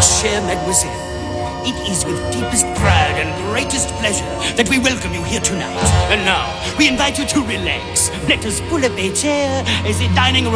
Chère Mademoiselle, it is with deepest pride and greatest pleasure that we welcome you here tonight. And now, we invite you to relax. Let us pull up a chair as the dining room